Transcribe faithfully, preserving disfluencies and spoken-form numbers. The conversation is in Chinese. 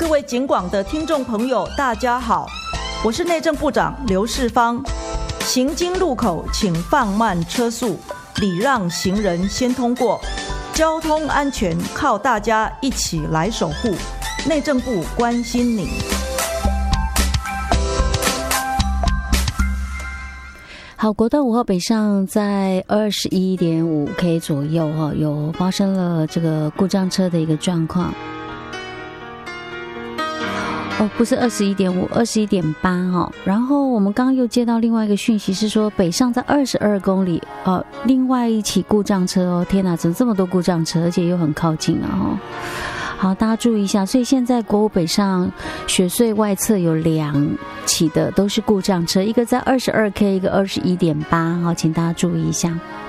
数位警广的听众朋友，大家好，我是内政部长刘世芳。行经路口请放慢车速，礼让行人先通过。交通安全靠大家一起来守护，内政部关心你。 好，国道五号北上在二十一点五 K 左右哈，有发生了这个故障车的一个状况。哦，不是二十一点五，二十一点八哈。然后我们刚刚又接到另外一个讯息，是说北上在二十二公里哦，另外一起故障车哦，天哪，怎么这么多故障车，而且又很靠近啊哈。好，大家注意一下，所以现在国五北上雪隧外侧有两起的都是故障车，一个在二十二 K， 一个二十一点八，好，请大家注意一下。